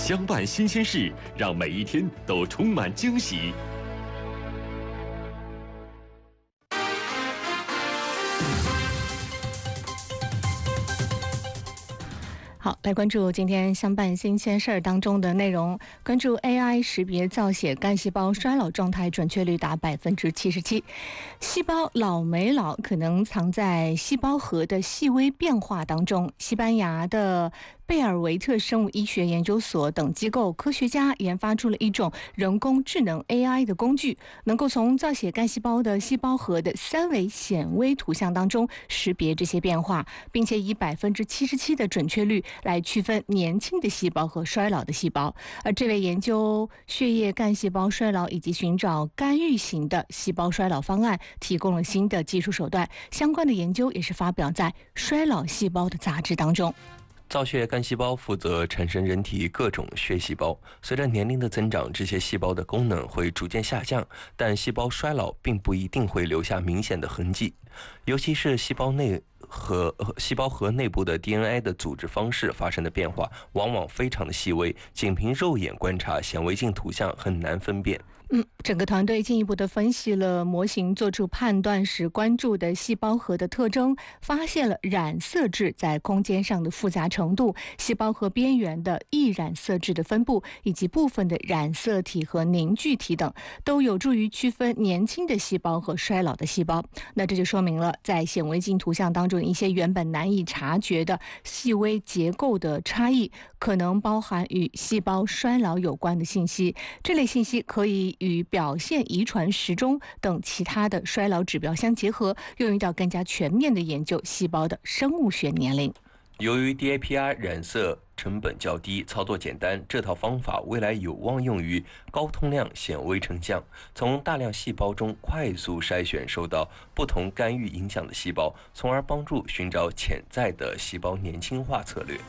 相伴新鲜事，让每一天都充满惊喜。 好，来关注今天相伴新鲜事儿当中的内容。关注 AI 识别造血干细胞衰老状态准确率达77%。细胞老没老，可能藏在细胞核的细微变化当中。西班牙的贝尔维特生物医学研究所等机构科学家研发出了一种人工智能 AI 的工具，能够从造血干细胞的细胞核的3维显微图像当中识别这些变化，并且以77%的准确率来区分年轻的细胞和衰老的细胞。而这位研究血液干细胞衰老以及寻找干预型的细胞衰老方案提供了新的技术手段，相关的研究也是发表在《衰老细胞》的杂志当中。 造血干细胞负责产生人体各种血细胞，随着年龄的增长，这些细胞的功能会逐渐下降，但细胞衰老并不一定会留下明显的痕迹，尤其是细胞核内部的 DNA 的组织方式发生的变化，往往非常的细微，仅凭肉眼观察显微镜图像很难分辨。 整个团队进一步的分析了模型做出判断时关注的细胞核的特征，发现了染色质在空间上的复杂程度、细胞核边缘的易染色质的分布，以及部分的染色体和凝聚体等，都有助于区分年轻的细胞和衰老的细胞。那这就说明了，在显微镜图像当中一些原本难以察觉的细微结构的差异，可能包含与细胞衰老有关的信息。这类信息可以与表现遗传时钟等其他的衰老指标相结合，用于到更加全面的研究细胞的生物学年龄。 由于 DAPI 染色成本较低，操作简单，这套方法未来有望用于高通量显微成像，从大量细胞中快速筛选受到不同干预影响的细胞，从而帮助寻找潜在的细胞年轻化策略。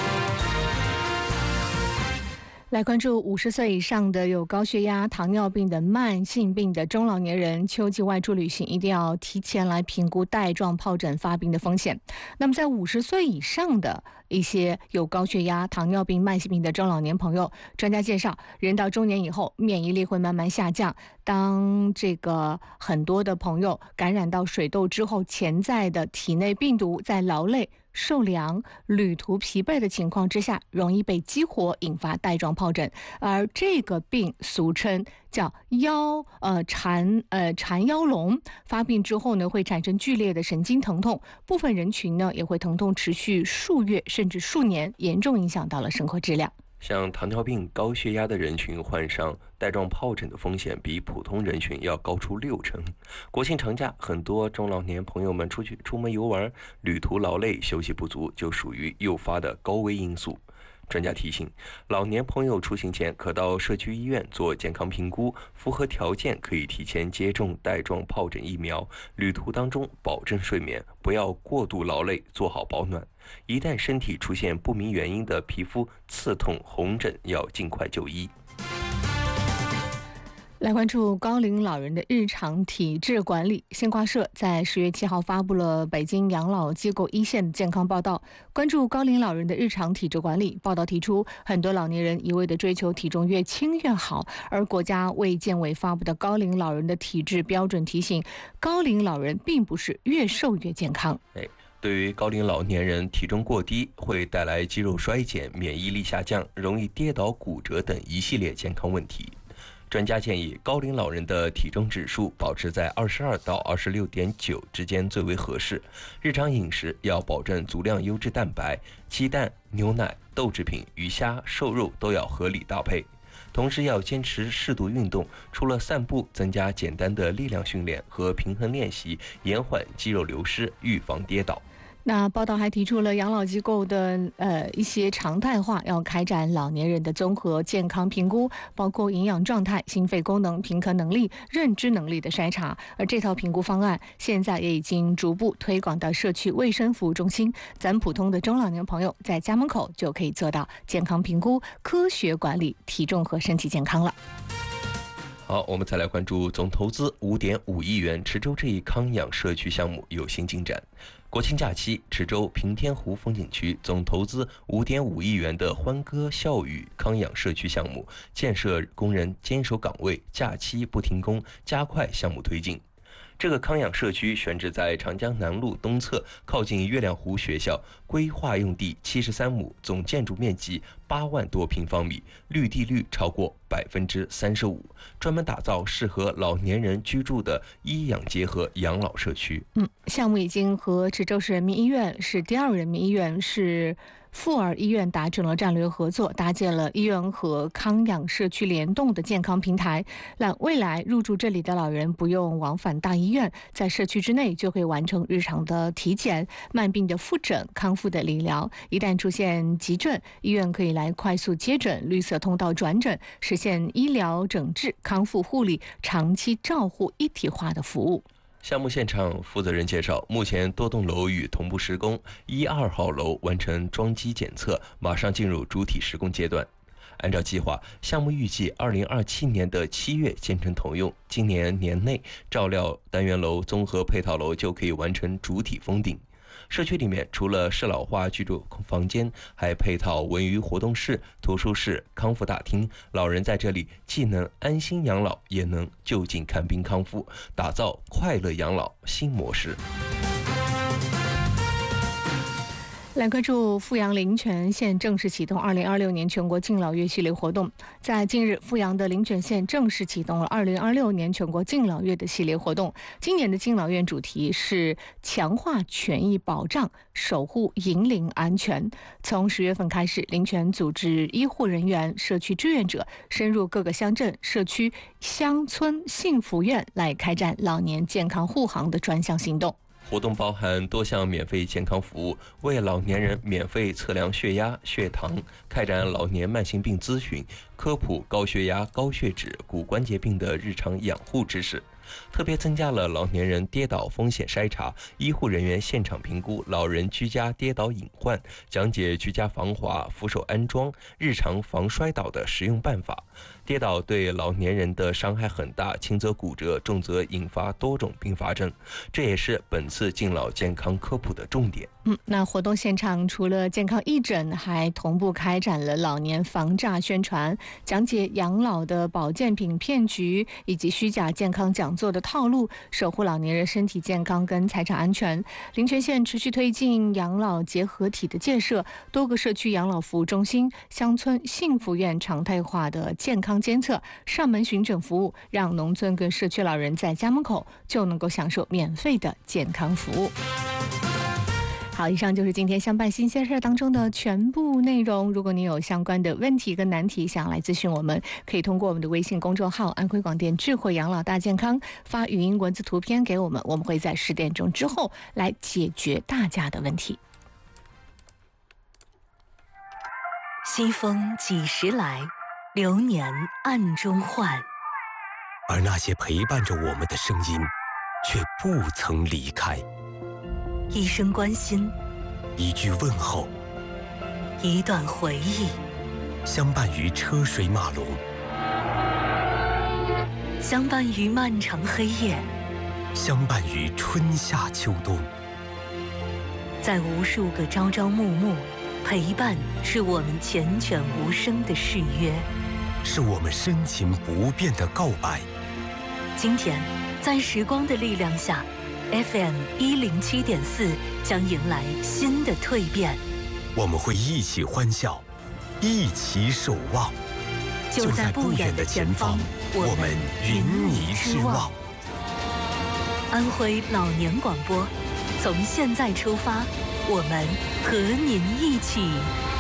来关注50岁以上的有高血压、糖尿病的慢性病的中老年人，秋季外出旅行一定要提前来评估带状疱疹发病的风险。那么在50岁以上的一些有高血压、糖尿病、慢性病的中老年朋友，专家介绍，人到中年以后，免疫力会慢慢下降。当这个很多的朋友感染到水痘之后，潜在的体内病毒在劳累、受凉、旅途疲惫的情况之下，容易被激活，引发带状疱疹。而这个病俗称叫缠腰龙，发病之后呢，会产生剧烈的神经疼痛，部分人群呢也会疼痛持续数月甚至数年，严重影响到了生活质量。 像糖尿病、高血压的人群患上带状疱疹的风险比普通人群要高出60%。国庆长假，很多中老年朋友们出门游玩，旅途劳累、休息不足，就属于诱发的高危因素。专家提醒，老年朋友出行前可到社区医院做健康评估，符合条件可以提前接种带状疱疹疫苗。旅途当中保证睡眠，不要过度劳累，做好保暖。一旦身体出现不明原因的皮肤刺痛、红疹，要尽快就医。 来关注高龄老人的日常体质管理。新华社在10月7号发布了北京养老机构一线健康报道，关注高龄老人的日常体质管理。报道提出，很多老年人一味地追求体重越轻越好，而国家卫健委发布的高龄老人的体质标准提醒，高龄老人并不是越瘦越健康。 对于高龄老年人，体重过低会带来肌肉衰减、免疫力下降、容易跌倒、骨折等一系列健康问题。专家建议，高龄老人的体重指数保持在22到26.9之间最为合适。日常饮食要保证足量优质蛋白，鸡蛋、牛奶、豆制品、鱼虾、瘦肉都要合理搭配。同时要坚持适度运动，除了散步，增加简单的力量训练和平衡练习，延缓肌肉流失，预防跌倒。 那报道还提出了养老机构的一些常态化要开展老年人的综合健康评估，包括营养状态、心肺功能、平衡能力、认知能力的筛查。而这套评估方案现在也已经逐步推广到社区卫生服务中心，咱普通的中老年朋友在家门口就可以做到健康评估、科学管理体重和身体健康了。 好，我们再来关注总投资5.5亿元池州这一康养社区项目有新进展。 国庆假期，池州平天湖风景区总投资5.5亿元的欢歌笑语康养社区项目，建设工人坚守岗位，假期不停工，加快项目推进。这个康养社区选址在长江南路东侧，靠近月亮湖学校，规划用地73亩，总建筑面积8万多平方米，绿地率超过35%，专门打造适合老年人居住的医养结合养老社区。 项目已经和池州市人民医院、市第二人民医院、市妇儿医院达成了战略合作，搭建了医院和康养社区联动的健康平台，让未来入住这里的老人不用往返大医院，在社区之内就可以完成日常的体检、慢病的复诊、康复的理疗。一旦出现急症，医院可以来快速接诊、绿色通道转诊，实现医疗整治、康复护理、长期照护一体化的服务。 项目现场负责人介绍，目前多栋楼宇同步施工，1、2号楼完成桩基检测，马上进入主体施工阶段。按照计划，项目预计2027年的7月建成投用，今年年内照料单元楼、综合配套楼就可以完成主体封顶。社区里面除了适老化居住房间，还配套文娱活动室、图书室、康复大厅，老人在这里既能安心养老，也能就近看病康复，打造快乐养老新模式。 来关注阜阳灵泉县正式启动2026年全国敬老月系列活动。在近日，阜阳的灵泉县正式启动了2026年全国敬老月的系列活动。今年的敬老月主题是强化权益保障，守护银龄安全。从10月份开始，灵泉组织医护人员、社区志愿者深入各个乡镇、社区、乡村幸福院来开展老年健康护航的专项行动。 活动包含多项免费健康服务，为老年人免费测量血压、血糖，开展老年慢性病咨询，科普高血压、高血脂、骨关节病的日常养护知识。特别增加了老年人跌倒风险筛查，医护人员现场评估老人居家跌倒隐患，讲解居家防滑、扶手安装、日常防摔倒的实用办法。跌倒对老年人的伤害很大，轻则骨折，重则引发多种并发症，这也是本次敬老健康科普的重点。 那活动现场除了健康义诊，还同步开展了老年防诈宣传，讲解养老的保健品骗局以及虚假健康讲座的套路，守护老年人身体健康跟财产安全。灵泉县持续推进养老结合体的建设，多个社区养老服务中心、乡村幸福院常态化的健康监测、上门巡诊服务，让农村跟社区老人在家门口就能够享受免费的健康服务。好，以上就是今天相伴新鲜事当中的全部内容。如果您有相关的问题跟难题想要来咨询我们，可以通过我们的微信公众号安徽广电智慧养老大健康发语音文字图片给我们，我们会在10点钟之后来解决大家的问题。 西风几时来，流年暗中换， 而那些陪伴着我们的声音却不曾离开。 一声关心， 一句问候， 一段回忆， 相伴于车水马龙， 相伴于漫长黑夜， 相伴于春夏秋冬。 在无数个朝朝暮暮，陪伴是我们缱绻无声的誓约， 是我们深情不变的告白。 今天，在时光的力量下，FM 107.4将迎来新的蜕变。 我们会一起欢笑，一起守望。 就在不远的前方， 我们云霓之望。 安徽老年广播，从现在出发，我们和您一起